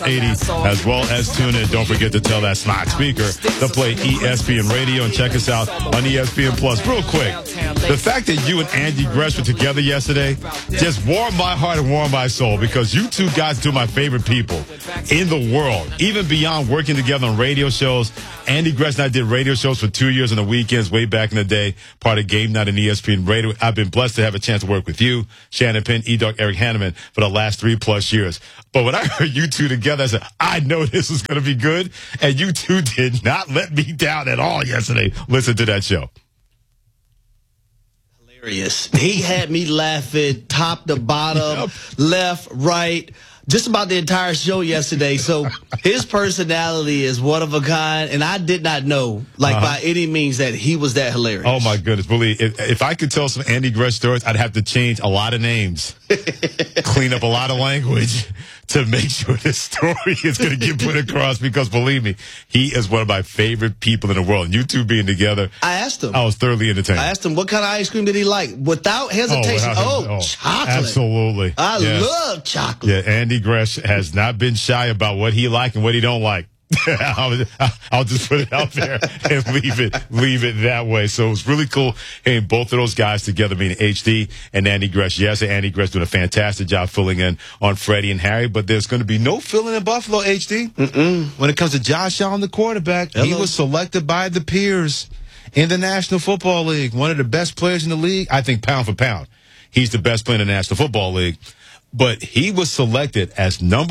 80, as well as tune in. Don't forget to tell that smart speaker to play ESPN Radio and check us out on ESPN Plus. Real quick, the fact that you and Andy Gresh were together yesterday just warmed my heart and warmed my soul, because you two guys are two of my favorite people in the world, even beyond working together on radio shows. Andy Gresh and I did radio shows for 2 years on the weekends way back in the day, part of Game Night and ESPN Radio. I've been blessed to have a chance to work with you, Shannon Penn, E-Dog, Eric Hanneman for the last 3+ years. But when I heard you two together, I said, I know this is going to be good. And you two did not let me down at all yesterday. Listen to that show. Hilarious. He had me laughing top to bottom, left, right, just about the entire show yesterday. So his personality is one of a kind, and I did not know, by any means, that he was that hilarious. Oh, my goodness. Believe if I could tell some Andy Gresh stories, I'd have to change a lot of names, clean up a lot of language to make sure this story is going to get put across, because believe me, he is one of my favorite people in the world. And you two being together, I asked him. I was thoroughly entertained. I asked him what kind of ice cream did he like, without hesitation. Chocolate. Absolutely. I love chocolate. Yeah, Andy Gresh has not been shy about what he like and what he don't like. I'll just put it out there and leave it that way. So it was really cool hearing both of those guys together, meaning HD and Andy Gresh. Yes, Andy Gresh doing a fantastic job filling in on Freddie and Harry, but there's going to be no filling in Buffalo, HD. When it comes to Josh Allen, the quarterback, he was selected by the peers in the National Football League, one of the best players in the league. I think pound for pound, he's the best player in the National Football League. But he was selected as #1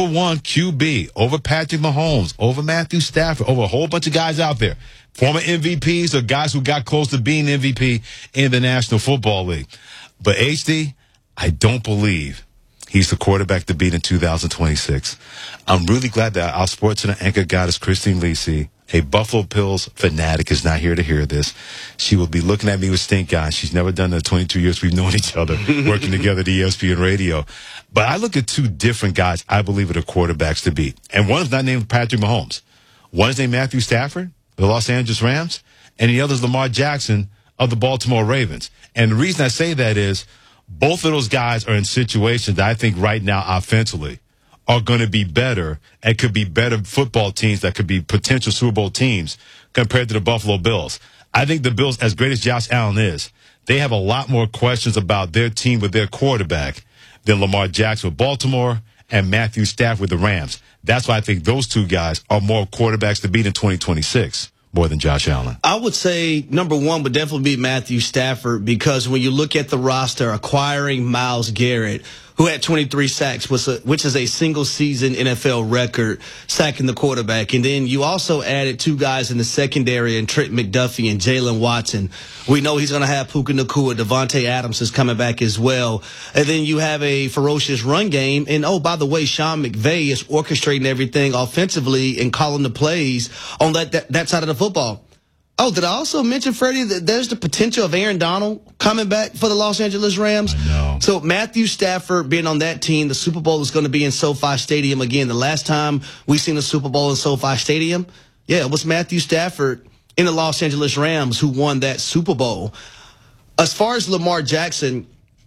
QB over Patrick Mahomes, over Matthew Stafford, over a whole bunch of guys out there, former MVPs or guys who got close to being MVP in the National Football League. But HD, I don't believe he's the quarterback to beat in 2026. I'm really glad that our SportsCenter anchor goddess, Christine Lisi, a Buffalo Bills fanatic, is not here to hear this. She will be looking at me with stink eyes. She's never done the 22 years we've known each other, working together at ESPN Radio. But I look at two different guys I believe are the quarterbacks to beat. And one is not named Patrick Mahomes. One is named Matthew Stafford, the Los Angeles Rams, and the other is Lamar Jackson of the Baltimore Ravens. And the reason I say that is both of those guys are in situations that I think right now offensively are going to be better and could be better football teams that could be potential Super Bowl teams compared to the Buffalo Bills. I think the Bills, as great as Josh Allen is, they have a lot more questions about their team with their quarterback than Lamar Jackson with Baltimore and Matthew Stafford with the Rams. That's why I think those two guys are more quarterbacks to beat in 2026. More than Josh Allen. I would say #1 would definitely be Matthew Stafford, because when you look at the roster, acquiring Myles Garrett, who had 23 sacks, which is a single-season NFL record, sacking the quarterback. And then you also added two guys in the secondary, and Trent McDuffie and Jalen Watson. We know he's going to have Puka Nacua. Devontae Adams is coming back as well. And then you have a ferocious run game. And, oh, by the way, Sean McVay is orchestrating everything offensively and calling the plays on that side of the football. Oh, did I also mention, Freddie, that there's the potential of Aaron Donald coming back for the Los Angeles Rams? I know. So Matthew Stafford being on that team, the Super Bowl is going to be in SoFi Stadium again. The last time we seen the Super Bowl in SoFi Stadium, it was Matthew Stafford in the Los Angeles Rams who won that Super Bowl. As far as Lamar Jackson,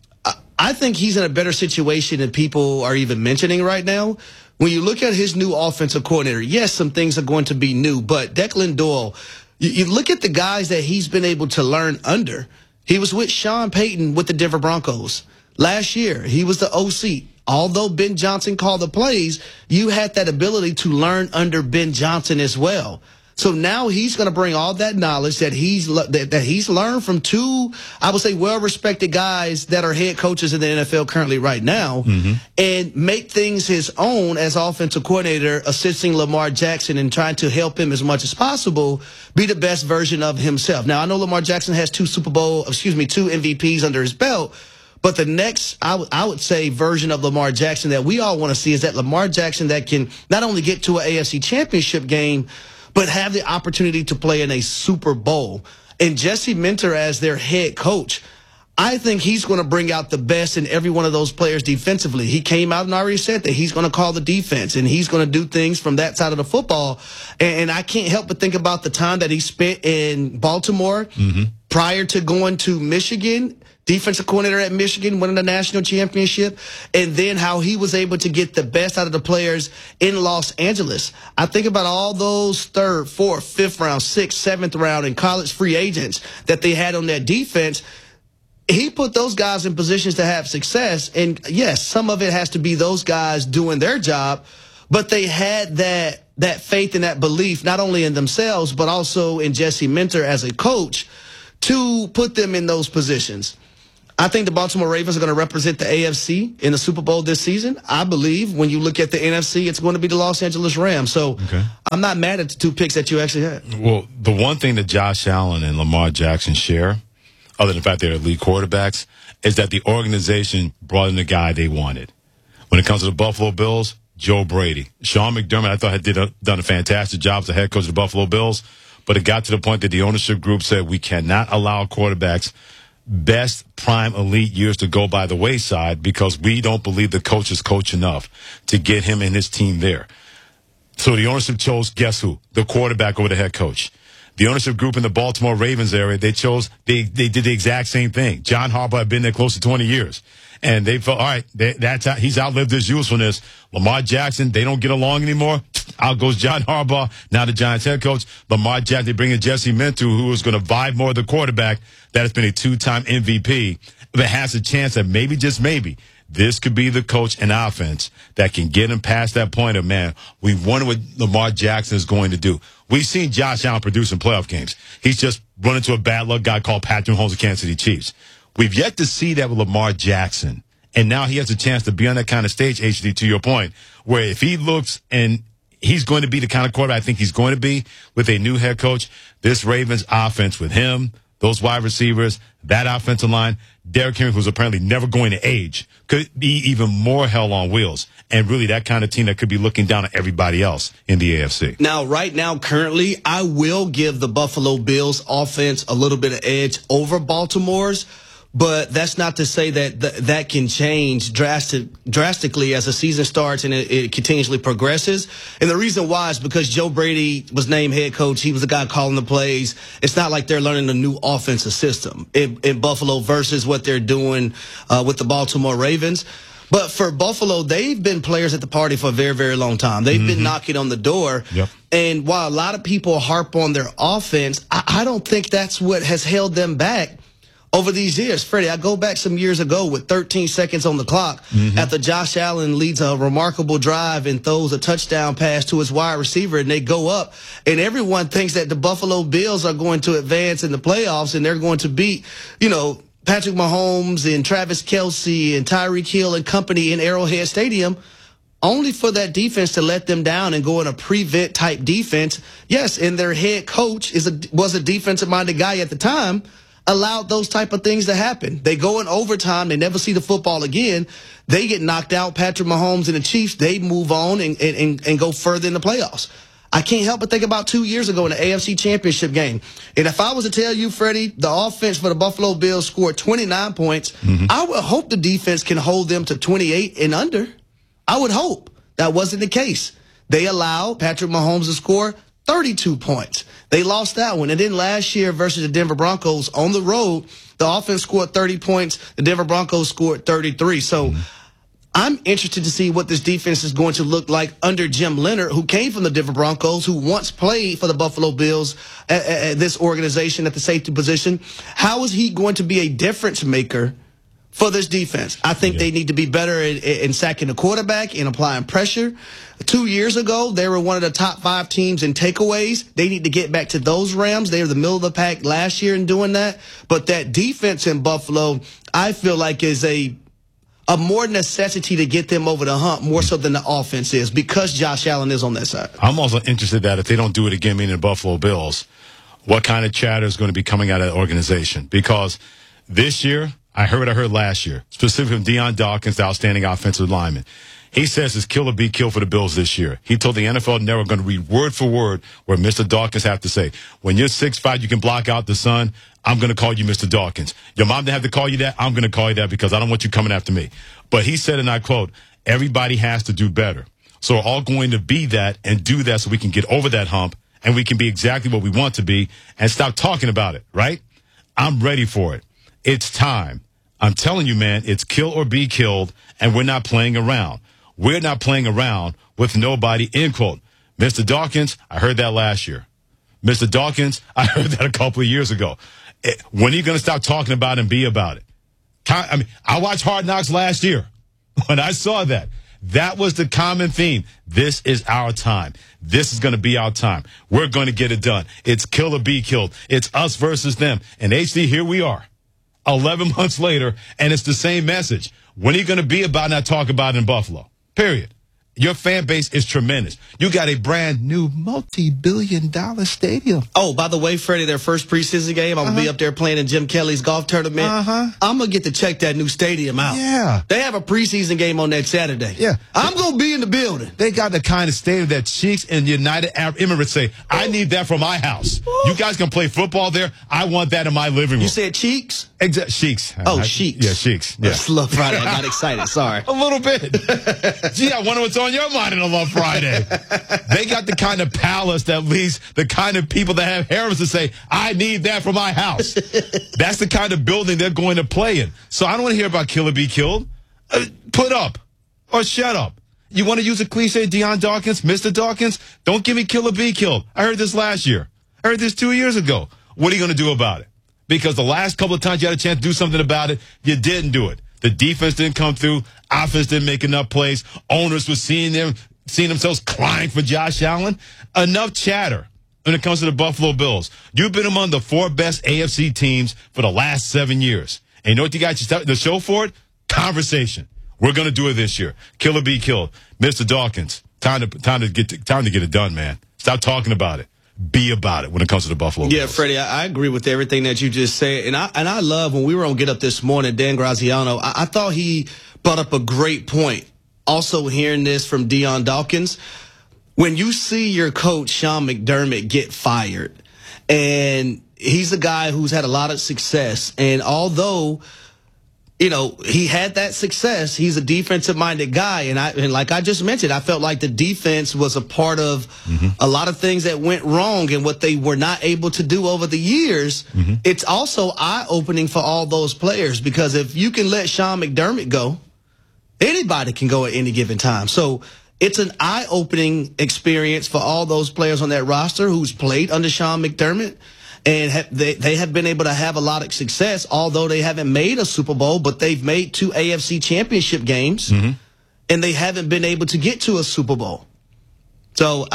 I think he's in a better situation than people are even mentioning right now. When you look at his new offensive coordinator, yes, some things are going to be new, but Declan Doyle, you look at the guys that he's been able to learn under. He was with Sean Payton with the Denver Broncos. Last year, he was the OC. Although Ben Johnson called the plays, you had that ability to learn under Ben Johnson as well. So now he's going to bring all that knowledge that he's learned from two, I would say, well-respected guys that are head coaches in the NFL currently right now, and make things his own as offensive coordinator, assisting Lamar Jackson and trying to help him as much as possible be the best version of himself. Now, I know Lamar Jackson has two MVPs under his belt, but the next, I would say, version of Lamar Jackson that we all want to see is that Lamar Jackson that can not only get to an AFC Championship game, but have the opportunity to play in a Super Bowl. And Jesse Minter as their head coach, I think he's going to bring out the best in every one of those players defensively. He came out and already said that he's going to call the defense, and he's going to do things from that side of the football. And I can't help but think about the time that he spent in Baltimore prior to going to Michigan. defensive coordinator at Michigan, winning the national championship, and then how he was able to get the best out of the players in Los Angeles. I think about all those 3rd, 4th, 5th round, 6th, 7th round, and college free agents that they had on that defense. He put those guys in positions to have success. And yes, some of it has to be those guys doing their job, but they had that faith and that belief, not only in themselves, but also in Jesse Minter as a coach to put them in those positions. I think the Baltimore Ravens are going to represent the AFC in the Super Bowl this season. I believe when you look at the NFC, it's going to be the Los Angeles Rams. So I'm not mad at the 2 picks that you actually had. Well, the one thing that Josh Allen and Lamar Jackson share, other than the fact they're elite quarterbacks, is that the organization brought in the guy they wanted. When it comes to the Buffalo Bills, Joe Brady. Sean McDermott, I thought, had done a fantastic job as the head coach of the Buffalo Bills, but it got to the point that the ownership group said we cannot allow quarterbacks' best prime elite years to go by the wayside because we don't believe the coach is coach enough to get him and his team there. So the ownership chose, guess who? The quarterback over the head coach. The ownership group in the Baltimore Ravens area, they did the exact same thing. John Harbaugh had been there close to 20 years. And they felt, all right, he's outlived his usefulness. Lamar Jackson, they don't get along anymore. Out goes John Harbaugh, now the Giants head coach. Lamar Jackson, they bring in Jesse Minter, who is going to vibe more of the quarterback that has been a 2-time MVP, that has a chance that maybe, just maybe, this could be the coach and offense that can get him past that point of, man, we wonder what Lamar Jackson is going to do. We've seen Josh Allen produce in playoff games. He's just run into a bad luck guy called Patrick Mahomes of Kansas City Chiefs. We've yet to see that with Lamar Jackson. And now he has a chance to be on that kind of stage, HD, to your point, where if he looks and he's going to be the kind of quarterback I think he's going to be with a new head coach, this Ravens offense with him, those wide receivers, that offensive line, Derrick Henry, who's apparently never going to age, could be even more hell on wheels. And really that kind of team that could be looking down at everybody else in the AFC. Now, right now, currently, I will give the Buffalo Bills offense a little bit of edge over Baltimore's. But that's not to say that that can change drastically as the season starts and it continuously progresses. And the reason why is because Joe Brady was named head coach. He was the guy calling the plays. It's not like they're learning a new offensive system in Buffalo versus what they're doing with the Baltimore Ravens. But for Buffalo, they've been players at the party for a very, very long time. They've been knocking on the door. Yep. And while a lot of people harp on their offense, I don't think that's what has held them back over these years. Freddie, I go back some years ago with 13 seconds on the clock after Josh Allen leads a remarkable drive and throws a touchdown pass to his wide receiver, and they go up, and everyone thinks that the Buffalo Bills are going to advance in the playoffs and they're going to beat, Patrick Mahomes and Travis Kelce and Tyreek Hill and company in Arrowhead Stadium, only for that defense to let them down and go in a prevent type defense. Yes, and their head coach was a defensive-minded guy at the time, allowed those type of things to happen. They go in overtime. They never see the football again. They get knocked out. Patrick Mahomes and the Chiefs, they move on and go further in the playoffs. I can't help but think about 2 years ago in the AFC Championship game. And if I was to tell you, Freddie, the offense for the Buffalo Bills scored 29 points, I would hope the defense can hold them to 28 and under. I would hope. That wasn't the case. They allowed Patrick Mahomes to score 32 points. They lost that one. And then last year versus the Denver Broncos on the road, the offense scored 30 points. The Denver Broncos scored 33. So I'm interested to see what this defense is going to look like under Jim Leonard, who came from the Denver Broncos, who once played for the Buffalo Bills at this organization at the safety position. How is he going to be a difference maker for this defense? I think they need to be better in sacking the quarterback and applying pressure. 2 years ago, they were one of the top 5 teams in takeaways. They need to get back to those realms. They were the middle of the pack last year in doing that. But that defense in Buffalo, I feel like is a more necessity to get them over the hump more so than the offense is, because Josh Allen is on that side. I'm also interested that if they don't do it again, meaning the Buffalo Bills, what kind of chatter is going to be coming out of that organization? Because this year, I heard last year, specifically from Deion Dawkins, the outstanding offensive lineman. He says it's kill or be killed for the Bills this year. He told the NFL Network, going to read word for word where Mr. Dawkins have to say, when you're 6'5", you can block out the sun. I'm going to call you Mr. Dawkins. Your mom didn't have to call you that. I'm going to call you that because I don't want you coming after me. But he said, and I quote, everybody has to do better. So we're all going to be that and do that so we can get over that hump and we can be exactly what we want to be and stop talking about it, right? I'm ready for it. It's time. I'm telling you, man, it's kill or be killed, and we're not playing around. We're not playing around with nobody, end quote. Mr. Dawkins, I heard that last year. Mr. Dawkins, I heard that a couple of years ago. When are you going to stop talking about it and be about it? I mean, I watched Hard Knocks last year. When I saw that, that was the common theme. This is our time. This is going to be our time. We're going to get it done. It's kill or be killed. It's us versus them. And HD, here we are, 11 months later, and it's the same message. When are you going to be about not talk about it in Buffalo? Period. Your fan base is tremendous. You got a brand new multi-billion-dollar stadium. Oh, by the way, Freddie, their first preseason game, I'm going to be up there playing in Jim Kelly's golf tournament. I'm going to get to check that new stadium out. Yeah. They have a preseason game on that Saturday. Yeah. I'm going to be in the building. They got the kind of stadium that Cheeks and United Arab Emirates say, I need that for my house. You guys can play football there. I want that in my living room. You said Cheeks? Sheiks. Oh, Sheiks. Yeah, Sheiks. Yeah. It's Love Friday. I got excited. Sorry. A little bit. Gee, I wonder what's on your mind on a Love Friday. They got the kind of palace that leads the kind of people that have harems to say, I need that for my house. That's the kind of building they're going to play in. So I don't want to hear about kill or be killed. Put up or shut up. You want to use a cliche, Deion Dawkins, Mr. Dawkins? Don't give me kill or be killed. I heard this last year. I heard this 2 years ago. What are you going to do about it? Because the last couple of times you had a chance to do something about it, you didn't do it. The defense didn't come through. Offense didn't make enough plays. Owners were seeing themselves crying for Josh Allen. Enough chatter when it comes to the Buffalo Bills. You've been among the 4 best AFC teams for the last 7 years. And you know what you got the show for it? Conversation. We're going to do it this year. Kill or be killed. Mr. Dawkins, time to get it done, man. Stop talking about it. Be about it when it comes to the Buffalo Bills. Yeah, Freddie, I agree with everything that you just said. And I love when we were on Get Up this morning, Dan Graziano, I thought he brought up a great point. Also hearing this from Deion Dawkins, when you see your coach, Sean McDermott, get fired, and he's a guy who's had a lot of success, and although he had that success, he's a defensive-minded guy. And like I just mentioned, I felt like the defense was a part of a lot of things that went wrong and what they were not able to do over the years. It's also eye-opening for all those players, because if you can let Sean McDermott go, anybody can go at any given time. So it's an eye-opening experience for all those players on that roster who's played under Sean McDermott. And they have been able to have a lot of success, although they haven't made a Super Bowl, but they've made 2 AFC championship games, and they haven't been able to get to a Super Bowl. So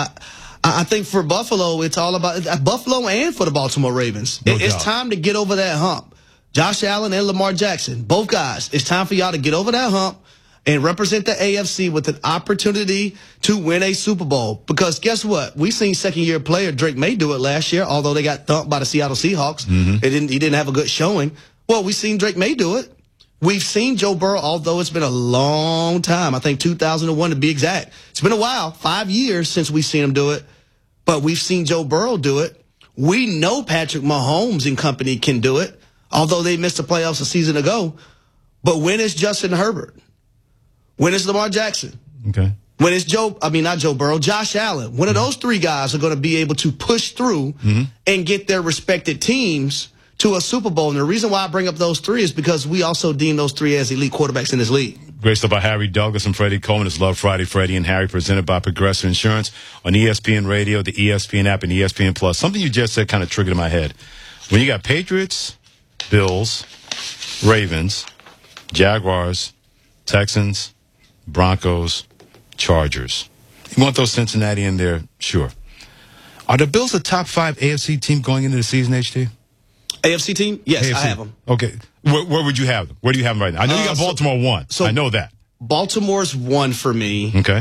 I think for Buffalo, it's all about Buffalo and for the Baltimore Ravens. It's time to get over that hump. Josh Allen and Lamar Jackson, both guys, it's time for y'all to get over that hump and represent the AFC with an opportunity to win a Super Bowl. Because guess what? We seen second-year player Drake May do it last year, although they got thumped by the Seattle Seahawks. He didn't have a good showing. Well, we've seen Drake May do it. We've seen Joe Burrow, although it's been a long time. I think 2001 to be exact. It's been a while, 5 years since we've seen him do it. But we've seen Joe Burrow do it. We know Patrick Mahomes and company can do it, although they missed the playoffs a season ago. But when is Justin Herbert? When is Lamar Jackson? Okay. When is not Joe Burrow, Josh Allen? When are those 3 guys are going to be able to push through and get their respected teams to a Super Bowl? And the reason why I bring up those 3 is because we also deem those 3 as elite quarterbacks in this league. Great stuff by Harry Douglas and Freddie Coleman. It's Love Friday, Freddie and Harry, presented by Progressive Insurance on ESPN Radio, the ESPN app, and ESPN Plus. Something you just said kind of triggered in my head. When you got Patriots, Bills, Ravens, Jaguars, Texans, Broncos, Chargers. You want those Cincinnati in there? Sure. Are the Bills a top 5 AFC team going into the season, HT? AFC team? Yes, AFC. I have them. Okay. Where would you have them? Where do you have them right now? I know you got Baltimore 1. So I know that. Baltimore's 1 for me. Okay.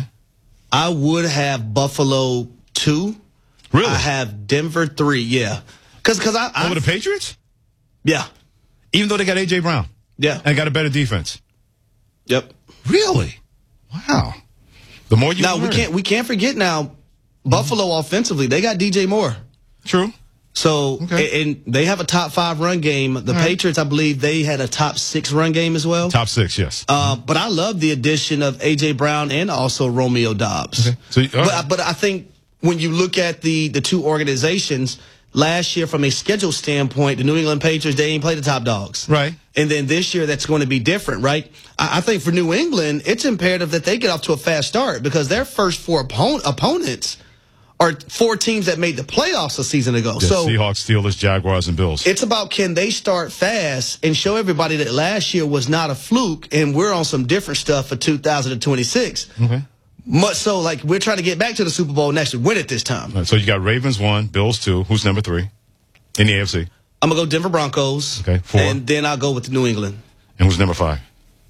I would have Buffalo 2. Really? I have Denver 3, yeah. Because over the Patriots? Yeah. Even though they got A.J. Brown? Yeah. And got a better defense? Yep. Really? Wow. The more you learn. We can't forget now, Buffalo offensively, they got DJ Moore. True. So, and they have a top 5 run game. The Patriots, I believe, they had a top 6 run game as well. Top 6, yes. But I love the addition of A.J. Brown and also Romeo Doubs. Okay. So, but I think when you look at the 2 organizations, last year from a schedule standpoint, the New England Patriots, they ain't played the top dogs. Right. And then this year, that's going to be different, right? I think for New England, it's imperative that they get off to a fast start because their first 4 opponents are 4 teams that made the playoffs a season ago. Yeah, so Seahawks, Steelers, Jaguars, and Bills. it's about can they start fast and show everybody that last year was not a fluke and we're on some different stuff for 2026. Okay. Much so, like, we're trying to get back to the Super Bowl and actually win it this time. All right, so you got Ravens 1, Bills 2. Who's number 3 in the AFC? I'm going to go Denver Broncos. Okay, 4. And then I'll go with New England. And who's number 5?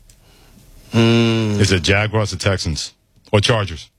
Is it Jaguars or Texans? Or Chargers?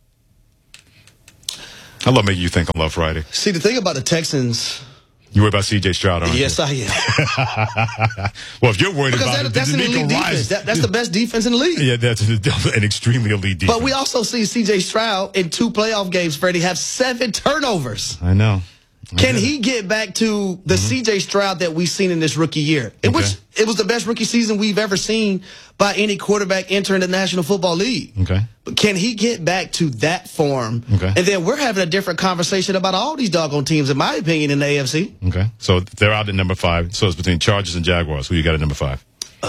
I love making you think on Love Friday. See, the thing about the Texans... You worry about C.J. Stroud, aren't Yes, you? I am. Well, if you're worried about it, that's an then elite defense. That's the best defense in the league. Yeah, that's an extremely elite defense. But we also see C.J. Stroud in 2 playoff games, Freddie, have 7 turnovers. I know. Can he get back to the C.J. Stroud that we've seen in this rookie year? It was the best rookie season we've ever seen by any quarterback entering the National Football League. Okay. But can he get back to that form? Okay. And then we're having a different conversation about all these doggone teams, in my opinion, in the AFC. Okay. So they're out at number 5. So it's between Chargers and Jaguars. Who you got at number 5?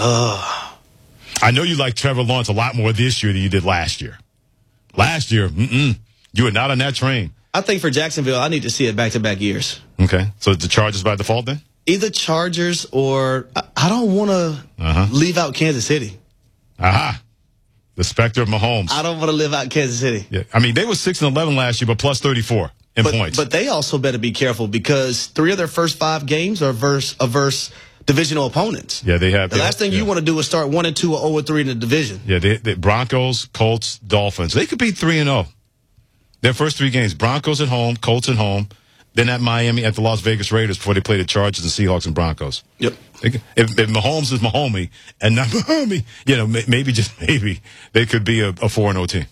I know you like Trevor Lawrence a lot more this year than you did last year. Last year, you were not on that train. I think for Jacksonville, I need to see it back-to-back years. Okay. So the Chargers by default then? Either Chargers or I don't want to leave out Kansas City. Aha. The specter of Mahomes. I don't want to leave out Kansas City. Yeah. I mean, they were 6-11 last year, but plus 34 in points. But they also better be careful because 3 of their first 5 games are versus divisional opponents. Yeah, they have. The last thing you want to do is start 1-2 or 0-3 in the division. Yeah, the Broncos, Colts, Dolphins. They could be 3-0. Their first 3 games: Broncos at home, Colts at home, then at Miami, at the Las Vegas Raiders before they play the Chargers and Seahawks and Broncos. Yep. If Mahomes is Mahomey and not Mahomey, maybe just maybe they could be a 4-0 team.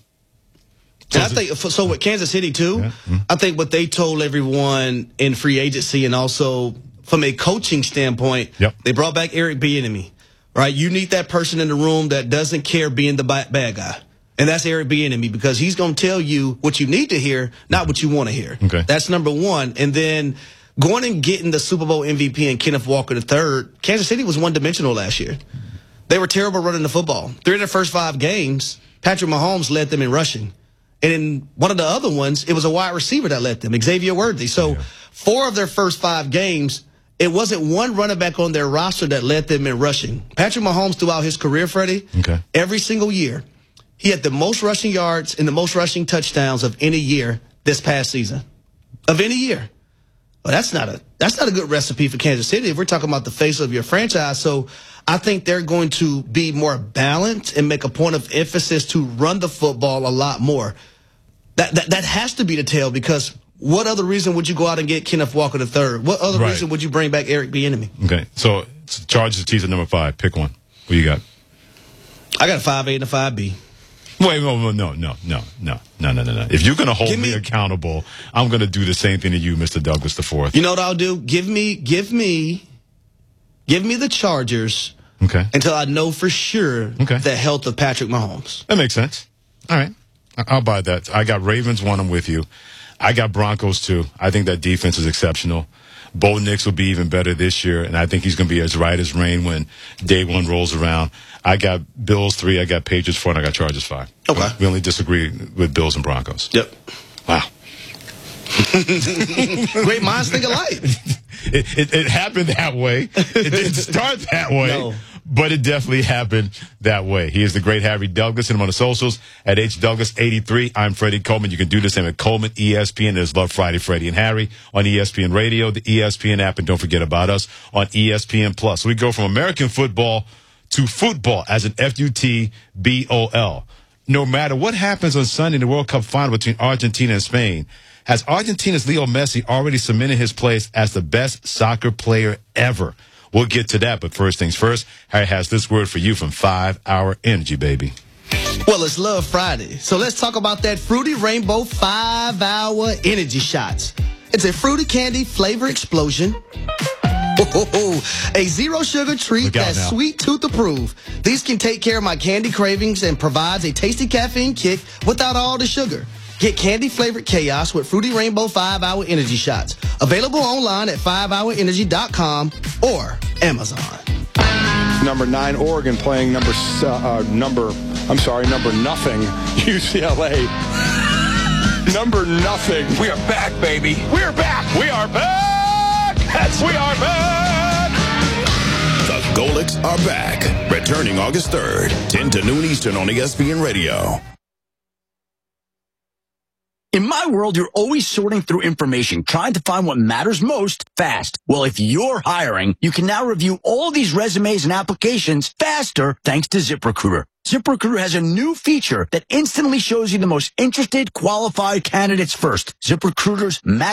And I think so with Kansas City too. Yeah. I think what they told everyone in free agency and also from a coaching standpoint, they brought back Eric Bieniemy. Right, you need that person in the room that doesn't care being the bad guy. And that's Eric Bieniemy because he's going to tell you what you need to hear, not what you want to hear. Okay. That's number 1. And then going and getting the Super Bowl MVP and Kenneth Walker III, Kansas City was one-dimensional last year. They were terrible running the football. 3 of their first 5 games, Patrick Mahomes led them in rushing. And in one of the other ones, it was a wide receiver that led them, Xavier Worthy. So 4 of their first 5 games, it wasn't one running back on their roster that led them in rushing. Patrick Mahomes throughout his career, Freddie, every single year, he had the most rushing yards and the most rushing touchdowns of any year this past season. Of any year. Well, that's not a good recipe for Kansas City if we're talking about the face of your franchise. So I think they're going to be more balanced and make a point of emphasis to run the football a lot more. That has to be the tale because what other reason would you go out and get Kenneth Walker III? What other reason would you bring back Eric Bieniemy? Okay, so Chargers teaser number 5. Pick one. Who you got? I got a 5A and a 5B. Wait, no. If you're going to hold me accountable, I'm going to do the same thing to you, Mr. Douglas IV. You know what I'll do? Give me the Chargers until I know for sure the health of Patrick Mahomes. That makes sense. All right. I'll buy that. I got Ravens 1. I'm with you. I got Broncos 2. I think that defense is exceptional. Bo Nix will be even better this year, and I think he's going to be as right as rain when day 1 rolls around. I got Bills 3, I got Patriots 4, and I got Chargers 5. Okay. We only disagree with Bills and Broncos. Yep. Wow. Great minds think alike. It happened that way. It didn't start that way. But it definitely happened that way. He is the great Harry Douglas. Hit him on the socials at HDouglas83. I'm Freddie Coleman. You can do the same at Coleman ESPN. There's Love Friday, Freddie and Harry on ESPN Radio, the ESPN app, and don't forget about us on ESPN Plus. We go from American football to football as an FUTBOL. No matter what happens on Sunday in the World Cup final between Argentina and Spain, has Argentina's Leo Messi already cemented his place as the best soccer player ever? We'll get to that, but first things first, Harry has this word for you from 5 Hour Energy, baby. Well, it's Love Friday, so let's talk about that Fruity Rainbow 5 Hour Energy Shots. It's a fruity candy flavor explosion. A zero sugar treat that's sweet tooth approved. These can take care of my candy cravings and provides a tasty caffeine kick without all the sugar. Get candy-flavored chaos with Fruity Rainbow 5-Hour Energy Shots. Available online at 5hourenergy.com or Amazon. Number 9, Oregon playing number nothing, UCLA. Number nothing. We are back, baby. We are back. We are back. We are back. The Golics are back. Returning August 3rd, 10 to noon Eastern on ESPN Radio. In my world, you're always sorting through information, trying to find what matters most fast. Well, if you're hiring, you can now review all these resumes and applications faster thanks to ZipRecruiter. ZipRecruiter has a new feature that instantly shows you the most interested, qualified candidates first. ZipRecruiter's